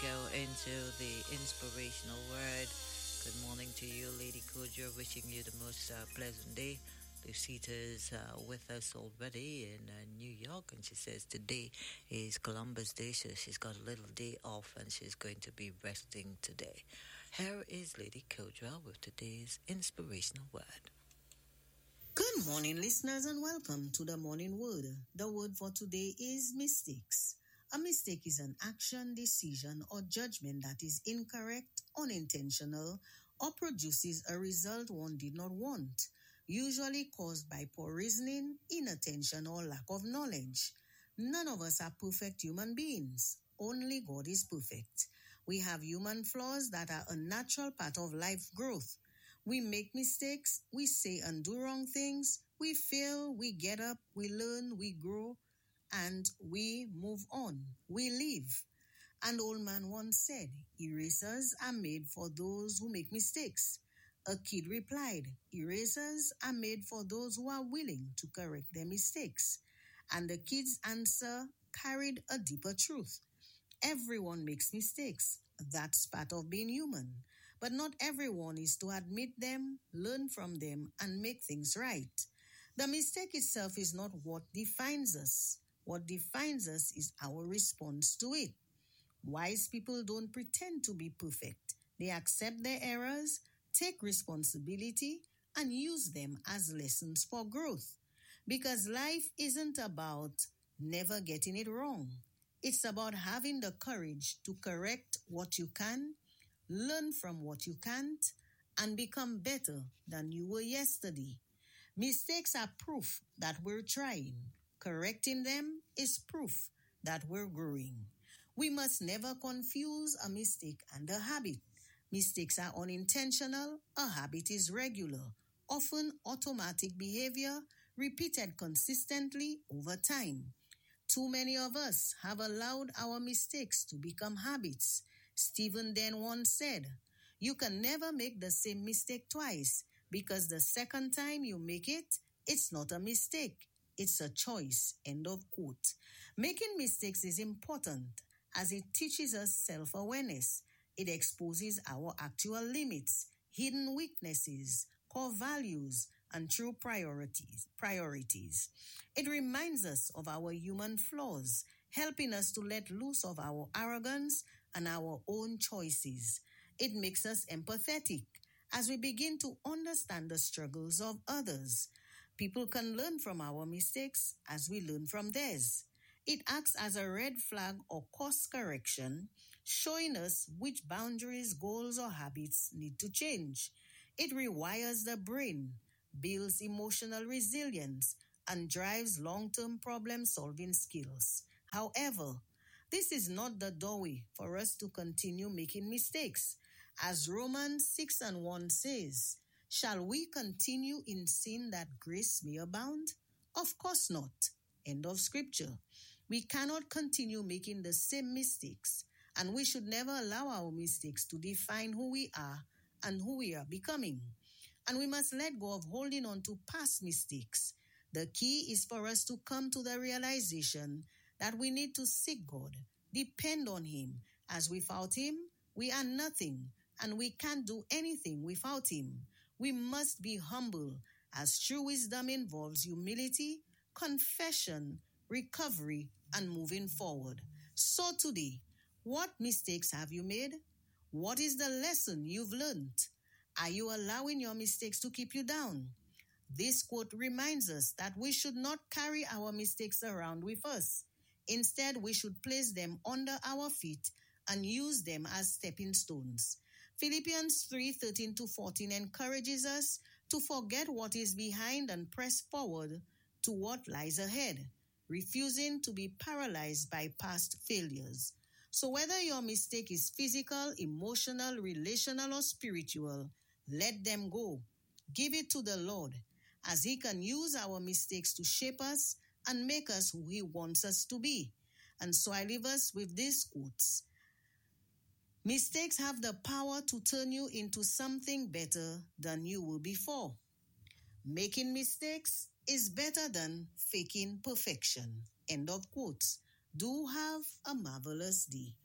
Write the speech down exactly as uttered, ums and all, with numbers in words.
go into the inspirational word. Good morning to you, Lady Kojo. Wishing you the most uh, pleasant day. Lucita's uh, with us already in uh, New York, and she says today is Columbus Day, so she's got a little day off and she's going to be resting today. Here is Lady Kojo with today's inspirational word. Good morning, listeners, and welcome to the morning word. The word for today is mistakes. A mistake is an action, decision, or judgment that is incorrect, unintentional, or produces a result one did not want, usually caused by poor reasoning, inattention, or lack of knowledge. None of us are perfect human beings. Only God is perfect. We have human flaws that are a natural part of life growth. We make mistakes, we say and do wrong things, we fail, we get up, we learn, we grow, and we move on. We live. An old man once said, erasers are made for those who make mistakes. A kid replied, erasers are made for those who are willing to correct their mistakes. And the kid's answer carried a deeper truth. Everyone makes mistakes. That's part of being human. But not everyone is to admit them, learn from them, and make things right. The mistake itself is not what defines us. What defines us is our response to it. Wise people don't pretend to be perfect. They accept their errors, take responsibility, and use them as lessons for growth. Because life isn't about never getting it wrong. It's about having the courage to correct what you can, learn from what you can't, and become better than you were yesterday. Mistakes are proof that we're trying. Correcting them is proof that we're growing. We must never confuse a mistake and a habit. Mistakes are unintentional, a habit is regular, often automatic behavior, repeated consistently over time. Too many of us have allowed our mistakes to become habits. Stephen then once said, you can never make the same mistake twice because the second time you make it, it's not a mistake. It's a choice. End of quote. Making mistakes is important as it teaches us self-awareness. It exposes our actual limits, hidden weaknesses, core values, and true priorities. priorities. It reminds us of our human flaws, helping us to let loose of our arrogance and our own choices. It makes us empathetic as we begin to understand the struggles of others. People can learn from our mistakes as we learn from theirs. It acts as a red flag or course correction, showing us which boundaries, goals, or habits need to change. It rewires the brain, builds emotional resilience, and drives long-term problem-solving skills. However, this is not the doorway for us to continue making mistakes. As Romans six and one says, shall we continue in sin that grace may abound? Of course not. End of scripture. We cannot continue making the same mistakes, and we should never allow our mistakes to define who we are and who we are becoming. And we must let go of holding on to past mistakes. The key is for us to come to the realization that we need to seek God, depend on Him, as without Him, we are nothing, and we can't do anything without Him. We must be humble, as true wisdom involves humility, confession, recovery, and moving forward. So today, what mistakes have you made? What is the lesson you've learned? Are you allowing your mistakes to keep you down? This quote reminds us that we should not carry our mistakes around with us. Instead, we should place them under our feet and use them as stepping stones. Philippians three thirteen to fourteen encourages us to forget what is behind and press forward to what lies ahead, refusing to be paralyzed by past failures. So whether your mistake is physical, emotional, relational, or spiritual, let them go. Give it to the Lord, as He can use our mistakes to shape us and make us who He wants us to be. And so I leave us with these quotes. Mistakes have the power to turn you into something better than you were before. Making mistakes is better than faking perfection. End of quotes. Do have a marvelous day.